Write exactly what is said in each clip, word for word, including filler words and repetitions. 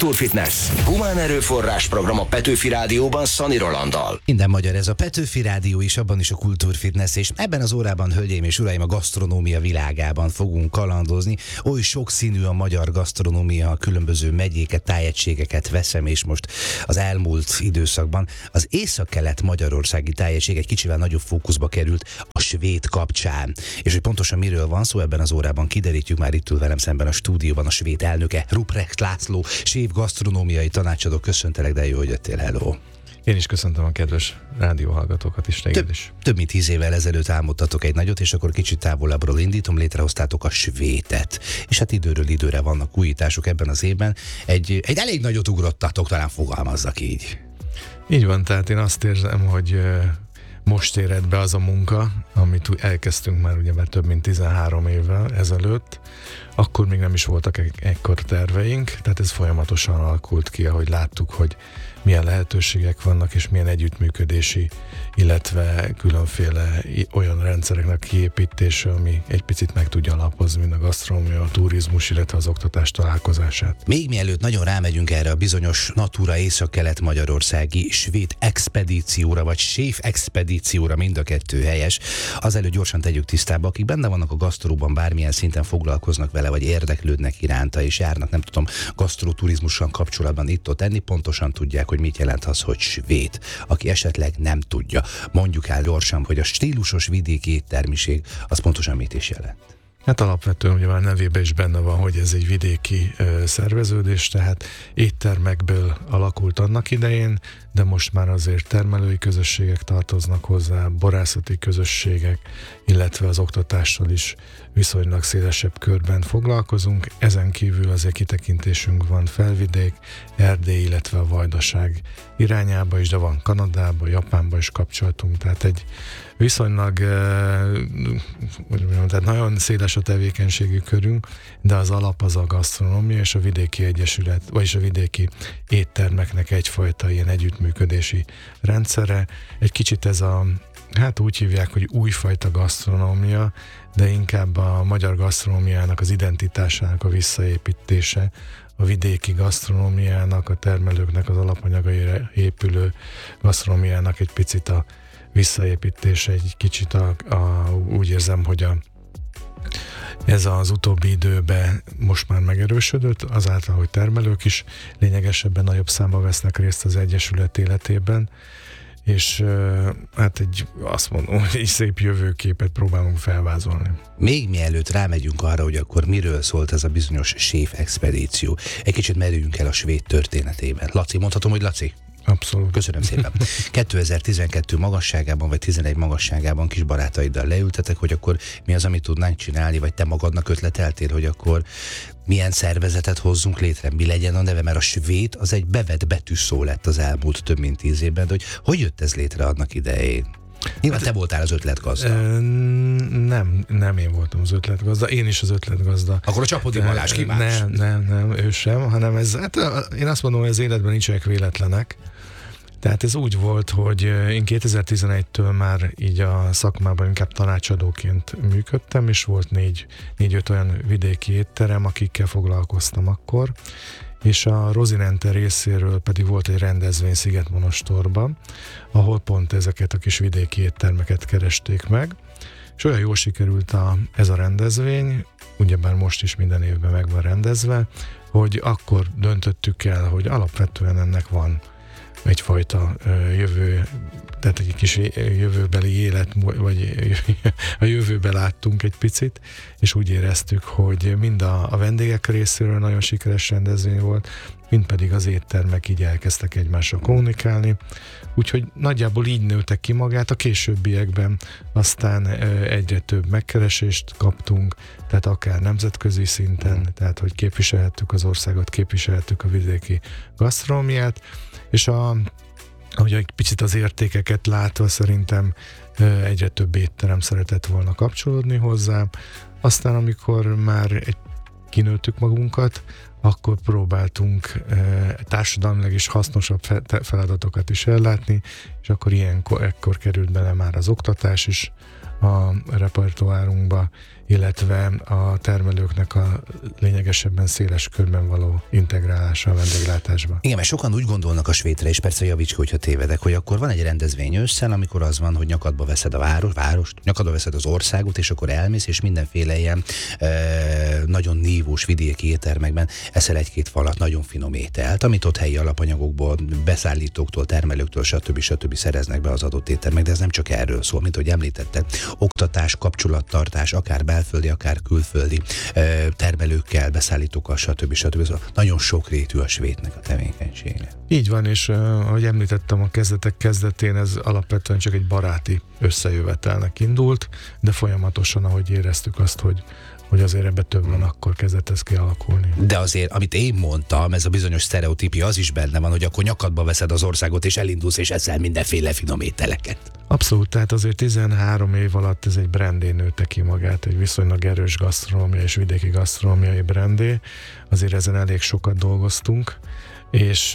Kultúrfitness. Humán erőforrás program a Petőfi Rádióban Szani Rolanddal. Minden magyar, ez a Petőfi Rádió is, abban is a Kultúrfitness, és ebben az órában, hölgyeim és uraim, a gasztronómia világában fogunk kalandozni. Oly sokszínű a magyar gasztronómia, a különböző megyéket, tájegységeket veszem, és most az elmúlt időszakban az észak-kelet magyarországi tájegység egy kicsivel nagyobb fókuszba került a svéd kapcsán. És hogy pontosan miről van szó, ebben az órában kiderítjük, már itt ül velem szemben a stúdióban a svéd elnöke, Ruprecht László, séf gasztronómiai tanácsadó. Köszöntelek, de jó, hogy jöttél, hello! Én is köszöntöm a kedves rádióhallgatókat is, téged is. Több mint tíz évvel ezelőtt álmodtatok egy nagyot, és akkor kicsit távolabbról indítom, létrehoztátok a svétet. És hát időről időre vannak újítások ebben az évben. Egy, egy elég nagyot ugrottatok, talán fogalmazzak így. Így van, tehát én azt érzem, hogy most éred be az a munka, amit elkezdtünk már ugye már több mint tizenhárom évvel ezelőtt. Akkor még nem is voltak e- ekkor terveink, tehát ez folyamatosan alakult ki, ahogy láttuk, hogy milyen lehetőségek vannak, és milyen együttműködési, illetve különféle olyan rendszereknek kiépítése, ami egy picit meg tudja alapozni, mint a gasztronómia, a turizmus, illetve az oktatás találkozását. Még mielőtt nagyon rámegyünk erre a bizonyos Natura észak-kelet magyarországi svéd expedícióra, vagy séf expedícióra, mind a kettő helyes, azelőtt gyorsan tegyük tisztába, akik benne vannak a gasztróban, bármilyen szinten foglalkoznak vele, vagy érdeklődnek iránta, és járnak, nem tudom, gasztroturizmussal kapcsolatban itt-ott enni, pontosan tudják, hogy mit jelent az, hogy svéd. Aki esetleg nem tudja, mondjuk el gyorsan, hogy a stílusos vidéki éttermiség az pontosan mit is jelent. Hát alapvetően ugye már nevében is benne van, hogy ez egy vidéki ö, szerveződés, tehát éttermekből alakult annak idején, de most már azért termelői közösségek tartoznak hozzá, borászati közösségek, illetve az oktatással is viszonylag szélesebb körben foglalkozunk. Ezen kívül azért kitekintésünk van Felvidék, Erdély, illetve a Vajdaság irányába is, de van Kanadába, Japánba is kapcsolatunk, tehát egy viszonylag úgy mondjam, tehát nagyon széles a tevékenységi körünk, de az alap az a gasztronómia és a vidéki egyesület, vagyis a vidéki éttermeknek egyfajta ilyen együttműködési rendszere. Egy kicsit ez a, hát úgy hívják, hogy újfajta gasztronómia, de inkább a magyar gasztronómiának az identitásának a visszaépítése, a vidéki gasztronómiának, a termelőknek az alapanyagaira épülő gasztronómiának egy picit a visszaépítése, egy kicsit a, a, úgy érzem, hogy a, ez az utóbbi időben most már megerősödött, azáltal, hogy termelők is lényegesebben nagyobb számba vesznek részt az egyesület életében, és hát egy, azt mondom, hogy egy szép jövőképet próbálunk felvázolni. Még mielőtt rámegyünk arra, hogy akkor miről szólt ez a bizonyos séf expedíció, egy kicsit merüljünk el a svéd történetében. Laci, mondhatom, hogy Laci? Abszolút. Köszönöm szépen. kétezer-tizenkettő magasságában, vagy tizenegy magasságában kis barátaiddal leültetek, hogy akkor mi az, amit tudnánk csinálni, vagy te magadnak ötleteltél, hogy akkor milyen szervezetet hozzunk létre, mi legyen a neve, mert a svéd az egy bevett betűszó lett az elmúlt több mint tíz évben, de hogy hogy jött ez létre annak idején? Nyilván hát, te voltál az ötletgazda. E, nem, nem én voltam az ötletgazda, én is az ötletgazda. Akkor a Csapodi Balázs ki más? Nem, nem, nem, ő sem, hanem ez, hát én azt mondom, hogy az életben nincsenek véletlenek. Tehát ez úgy volt, hogy én kétezer-tizenegytől már így a szakmában inkább tanácsadóként működtem, és volt négy, négy-öt olyan vidéki étterem, akikkel foglalkoztam akkor, és a Rosinante részéről pedig volt egy rendezvény Szigetmonostorban, ahol pont ezeket a kis vidéki éttermeket keresték meg, és olyan jól sikerült a, ez a rendezvény, ugyebár most is minden évben meg van rendezve, hogy akkor döntöttük el, hogy alapvetően ennek van egyfajta jövő, tehát egy kis jövőbeli élet, vagy a jövőbe láttunk egy picit, és úgy éreztük, hogy mind a, a vendégek részéről nagyon sikeres rendezvény volt, mind pedig az éttermek így elkezdtek egymással kommunikálni, úgyhogy nagyjából így nőttek ki magát, a későbbiekben aztán egyre több megkeresést kaptunk, tehát akár nemzetközi szinten, tehát hogy képviselhettük az országot, képviselhettük a vidéki gasztronómiát, és a, ahogy egy picit az értékeket látva szerintem egyre több étterem szeretett volna kapcsolódni hozzá. Aztán amikor már egy kinőttük magunkat, akkor próbáltunk e, társadalmilag is hasznosabb fe, feladatokat is ellátni, és akkor ilyenkor ekkor került bele már az oktatás is a repertoárunkba, illetve a termelőknek a lényegesebben széles körben való integrálása a vendéglátásba. Igen, mert sokan úgy gondolnak a svédre, és persze javíts ki, hogyha tévedek, hogy akkor van egy rendezvény ősszel, amikor az van, hogy nyakadba veszed a város, várost, nyakadba veszed az országot, és akkor elmész, és mindenféle ilyen e, nagyon nívós vidéki éttermekben eszel egy-két falat, nagyon finom ételt, amit ott helyi alapanyagokból, beszállítóktól, termelőktől, stb. stb. Szereznek be az adott éttermek, de ez nem csak erről szól, mint hogy említetted. Oktatás, kapcsolattartás, akár belföldi, akár külföldi e, termelőkkel, beszállítókkal, stb. stb. Szóval nagyon sokrétű a svédnek a tevékenysége. Így van, és uh, ahogy említettem a kezdetek kezdetén, ez alapvetően csak egy baráti összejövetelnek indult, de folyamatosan, ahogy éreztük azt, hogy hogy azért ebbe több van, akkor kezdett ez kialakulni. De azért, amit én mondtam, ez a bizonyos sztereotípia, az is benne van, hogy akkor nyakadba veszed az országot, és elindulsz, és eszel mindenféle finom ételeket. Abszolút, tehát azért tizenhárom év alatt ez egy brandé nőtte ki magát, egy viszonylag erős gasztronómia és vidéki gasztronómiai brandé. Azért ezen elég sokat dolgoztunk, és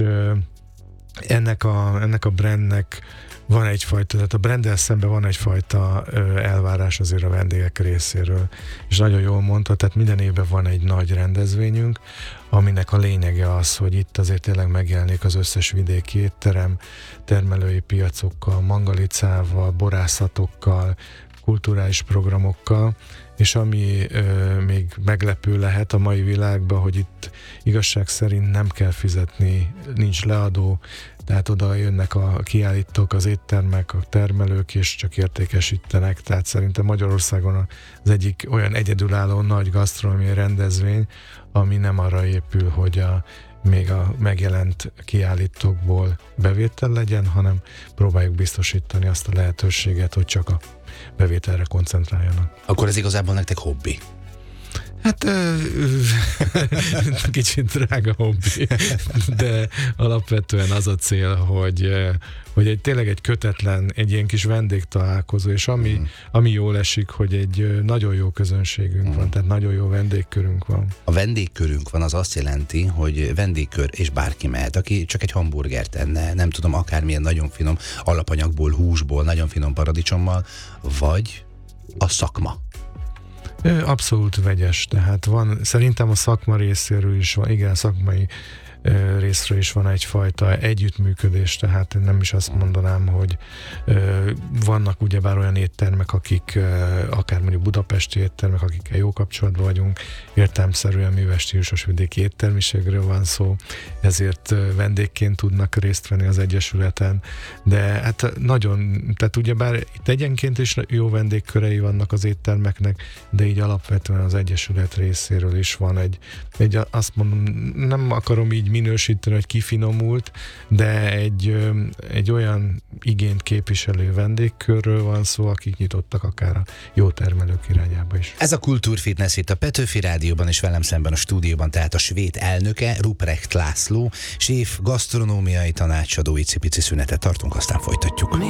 ennek a, ennek a brandnek van egyfajta, tehát a branddel szemben van egyfajta ö, elvárás azért a vendégek részéről. És nagyon jól mondta, tehát minden évben van egy nagy rendezvényünk, aminek a lényege az, hogy itt azért tényleg megjelenik az összes vidéki étterem, termelői piacokkal, mangalicával, borászatokkal, kulturális programokkal, és ami ö, még meglepő lehet a mai világban, hogy itt igazság szerint nem kell fizetni, nincs leadó, tehát oda jönnek a kiállítók, az éttermek, a termelők, és csak értékesítenek, tehát szerintem Magyarországon az egyik olyan egyedülálló nagy gasztronómiai rendezvény, ami nem arra épül, hogy a még a megjelent kiállítókból bevétel legyen, hanem próbáljuk biztosítani azt a lehetőséget, hogy csak a bevételre koncentráljanak. Akkor ez igazából nektek hobbi? Hát kicsit drága hobbi, de alapvetően az a cél, hogy, hogy egy, tényleg egy kötetlen, egy ilyen kis vendégtalálkozó, és ami, mm. ami jól esik, hogy egy nagyon jó közönségünk mm. van, tehát nagyon jó vendégkörünk van. A vendégkörünk van, az azt jelenti, hogy vendégkör, és bárki mehet, aki csak egy hamburgert tenne, nem tudom, akármilyen nagyon finom alapanyagból, húsból, nagyon finom paradicsommal, vagy a szakma. Abszolút vegyes, tehát van, szerintem a szakma részéről is van, igen, szakmai ö, részről is van egyfajta együttműködés, tehát nem is azt mondanám, hogy ö, vannak ugyebár olyan éttermek, akik ö, akár mondjuk budapesti éttermek, akikkel jó kapcsolatban vagyunk, értelemszerűen mivel stílusos vidéki éttermiségről van szó, ezért ö, vendégként tudnak részt venni az egyesületen, de hát nagyon, tehát ugyebár itt egyenként is jó vendégkörei vannak az éttermeknek, de így alapvetően az egyesület részéről is van egy, egy azt mondom, nem akarom így minősíteni, hogy kifinomult, de egy, egy olyan igényt képviselő vendégkörről van szó, akik nyitottak akár a jó termelők irányába is. Ez a Kultúrfitness itt a Petőfi Rádióban, és velem szemben a stúdióban, tehát a svéd elnöke, Ruprecht László, séf, gasztronómiai tanácsadó, icipici szünetet tartunk, aztán folytatjuk.